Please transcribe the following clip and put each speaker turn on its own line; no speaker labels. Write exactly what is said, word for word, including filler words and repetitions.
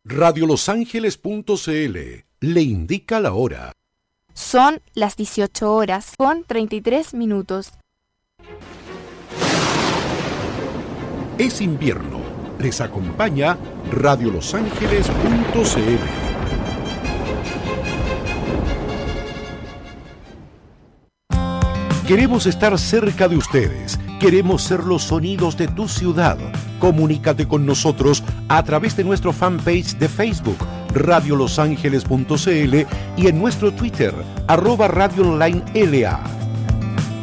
radio los ángeles punto c l le indica la hora.
Son las dieciocho horas con treinta y tres minutos.
Es invierno. Les acompaña radio los ángeles punto c l. Queremos estar cerca de ustedes. Queremos ser los sonidos de tu ciudad. Comunícate con nosotros a través de nuestro fanpage de Facebook, radio los ángeles punto c l, y en nuestro Twitter, arroba radio online L A.